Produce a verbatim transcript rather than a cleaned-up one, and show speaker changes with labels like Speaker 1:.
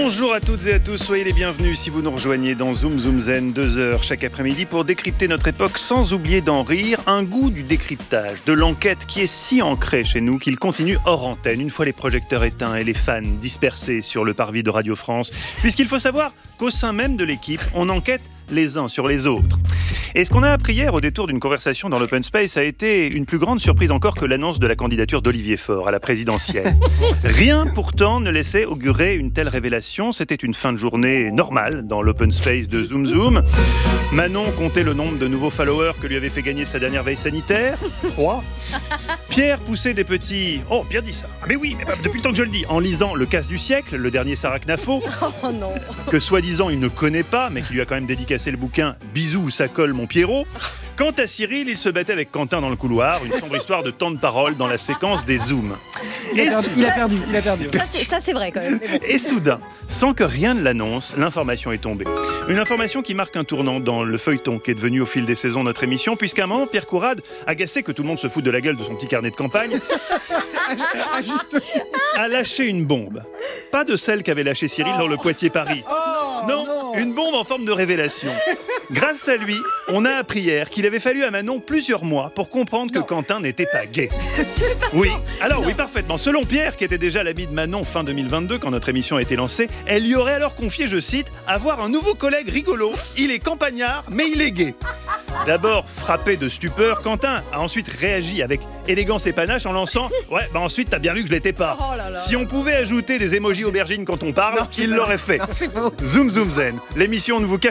Speaker 1: Bonjour à toutes et à tous, soyez les bienvenus si vous nous rejoignez dans Zoom Zoom Zen, deux heures chaque après-midi pour décrypter notre époque sans oublier d'en rire, un goût du décryptage, de l'enquête qui est si ancré chez nous qu'il continue hors antenne, une fois les projecteurs éteints et les fans dispersés sur le parvis de Radio France, puisqu'il faut savoir qu'au sein même de l'équipe, on enquête les uns sur les autres. Et ce qu'on a appris hier au détour d'une conversation dans l'Open Space a été une plus grande surprise encore que l'annonce de la candidature d'Olivier Faure à la présidentielle. Rien pourtant ne laissait augurer une telle révélation. C'était une fin de journée normale dans l'Open Space de Zoom Zoom. Manon comptait le nombre de nouveaux followers que lui avait fait gagner sa dernière veille sanitaire. Trois. Pierre poussait des petits... Oh, bien dit ça. Ah mais oui, mais bah, depuis le temps que je le dis. En lisant Le Casse du siècle, le dernier Sarah Knafo,
Speaker 2: oh, non.
Speaker 1: que soi-disant il ne connaît pas, mais qui lui a quand même dédicacé le bouquin « Bisous où ça colle mon Pierrot ». Quant à Cyril, il se battait avec Quentin dans le couloir, une sombre histoire de temps de parole dans la séquence des zooms.
Speaker 3: Il a perdu, il a perdu, il a perdu.
Speaker 2: Ça, c'est, ça, c'est vrai quand même. Mais bon.
Speaker 1: Et soudain, sans que rien ne l'annonce, l'information est tombée. Une information qui marque un tournant dans le feuilleton qui est devenu au fil des saisons notre émission, puisqu'à un moment, Pierre Courade, agacé que tout le monde se foute de la gueule de son petit carnet de campagne, a lâché une bombe. Pas de celle qu'avait lâché Cyril dans le Poitiers-Paris.
Speaker 3: Oh,
Speaker 1: non, non, une bombe en forme de révélation. Grâce à lui, on a appris hier qu'il avait fallu à Manon plusieurs mois pour comprendre que non. Quentin n'était pas gay. Oui, alors non. oui, parfaitement. Selon Pierre, qui était déjà l'ami de Manon fin deux mille vingt-deux quand notre émission a été lancée, elle lui aurait alors confié, je cite, avoir un nouveau collègue rigolo. Il est campagnard, mais il est gay. D'abord frappé de stupeur, Quentin a ensuite réagi avec élégance et panache en lançant « Ouais, bah ensuite t'as bien vu que je l'étais pas.
Speaker 2: Oh là là.
Speaker 1: Si on pouvait ajouter des émojis aubergines quand on parle,
Speaker 3: non,
Speaker 1: il l'aurait fait. »
Speaker 3: C'est faux.
Speaker 1: Zoom Zoom Zen, l'émission ne vous cache